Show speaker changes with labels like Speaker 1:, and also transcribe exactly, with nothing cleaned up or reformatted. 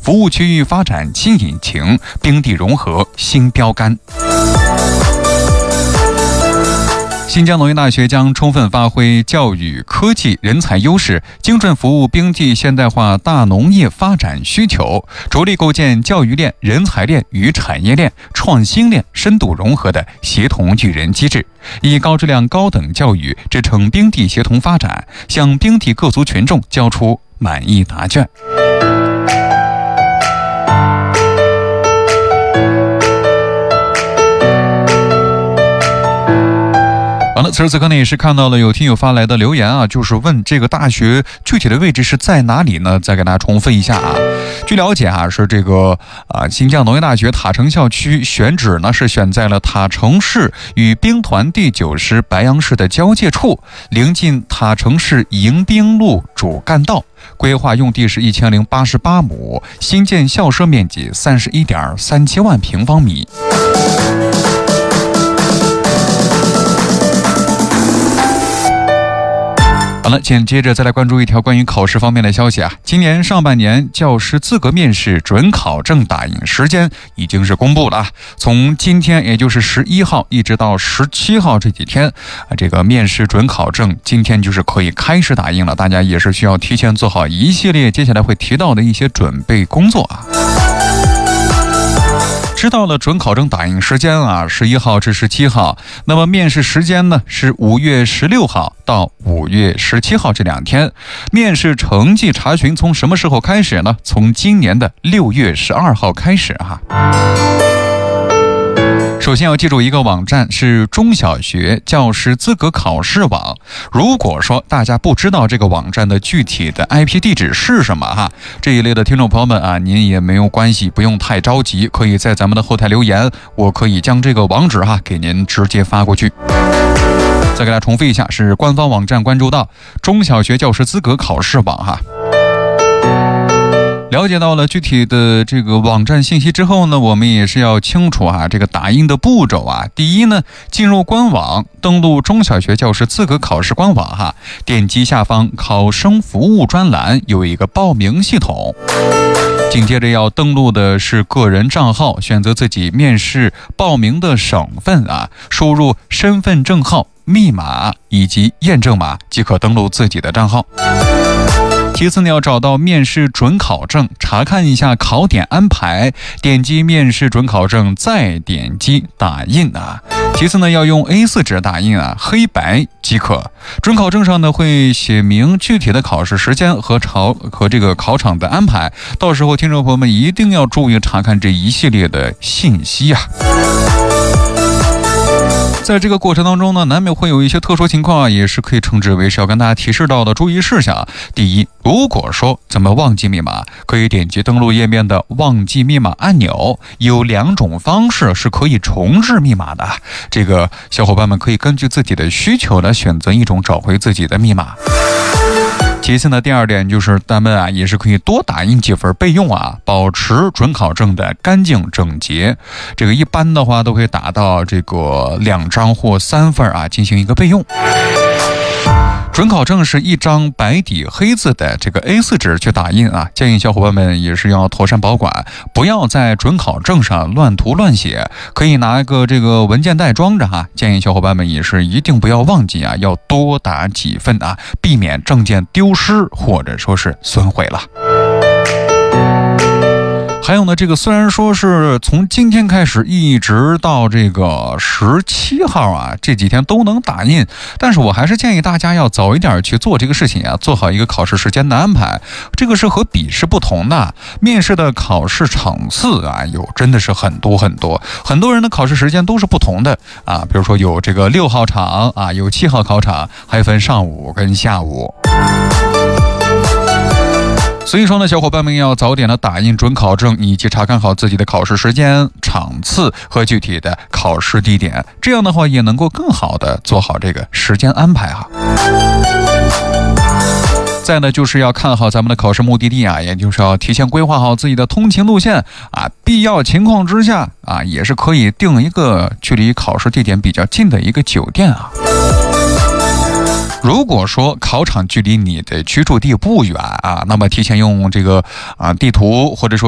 Speaker 1: 服务区域发展新引擎，冰地融合新标杆。新疆农业大学将充分发挥教育、科技、人才优势，精准服务冰地现代化大农业发展需求，着力构建教育链、人才链与产业链、创新链深度融合的协同育人机制，以高质量高等教育支撑冰地协同发展，向冰地各族群众交出满意答卷。好了，此时此刻呢，也是看到了有听友发来的留言啊，就是问这个大学具体的位置是在哪里呢？再给大家重复一下啊。据了解啊，是这个啊新疆农业大学塔城校区选址呢是选在了塔城市与兵团第九师白杨市的交界处，临近塔城市迎宾路主干道。规划用地是一千零八十八亩，新建校舍面积三十一点三七万平方米。好了，紧接着再来关注一条关于考试方面的消息啊。今年上半年教师资格面试准考证打印时间已经是公布了啊。从今天也就是十一号一直到十七号这几天啊，这个面试准考证今天就是可以开始打印了，大家也是需要提前做好一系列接下来会提到的一些准备工作啊。知道了准考证打印时间啊，十一号至十七号。那么面试时间呢是五月十六号到五月十七号这两天。面试成绩查询从什么时候开始呢？从今年的六月十二号开始哈。首先要记住一个网站，是中小学教师资格考试网。如果说大家不知道这个网站的具体的 I P 地址是什么哈，这一类的听众朋友们啊，您也没有关系，不用太着急，可以在咱们的后台留言，我可以将这个网址哈给您直接发过去。再给大家重复一下，是官方网站关注到中小学教师资格考试网哈。了解到了具体的这个网站信息之后呢，我们也是要清楚啊，这个打印的步骤啊。第一呢，进入官网，登录中小学教师资格考试官网哈，点击下方考生服务专栏，有一个报名系统。紧接着要登录的是个人账号，选择自己面试报名的省份啊，输入身份证号、密码以及验证码即可登录自己的账号。其次呢，要找到面试准考证，查看一下考点安排，点击面试准考证，再点击打印啊。其次呢，要用 A 四 纸打印啊，黑白即可。准考证上呢会写明具体的考试时间和考和这个考场的安排，到时候听众朋友们一定要注意查看这一系列的信息啊。在这个过程当中呢，难免会有一些特殊情况啊，也是可以称之为是要跟大家提示到的注意事项。第一，如果说咱们忘记密码，可以点击登录页面的忘记密码按钮，有两种方式是可以重置密码的。这个小伙伴们可以根据自己的需求来选择一种找回自己的密码。其次呢，第二点就是咱们啊也是可以多打印几份备用啊，保持准考证的干净整洁。这个一般的话都可以打到这个两张或三份啊，进行一个备用。准考证是一张白底黑字的这个 A 四 纸去打印啊，建议小伙伴们也是要妥善保管，不要在准考证上乱涂乱写，可以拿一个这个文件袋装着哈。建议小伙伴们也是一定不要忘记啊，要多打几份啊，避免证件丢失或者说是损毁了。还有呢，这个虽然说是从今天开始一直到这个十七号啊，这几天都能打印，但是我还是建议大家要早一点去做这个事情啊，做好一个考试时间的安排。这个是和笔试不同的，面试的考试场次啊，有真的是很多很多，很多人的考试时间都是不同的啊，比如说有这个六号场啊，有七号考场，还分上午跟下午。所以说呢，小伙伴们要早点的打印准考证，以及查看好自己的考试时间、场次和具体的考试地点，这样的话也能够更好的做好这个时间安排哈。再呢，就是要看好咱们的考试目的地啊，也就是要提前规划好自己的通勤路线啊，必要情况之下啊，也是可以定一个距离考试地点比较近的一个酒店啊。如果说考场距离你的居住地不远啊，那么提前用这个啊地图或者说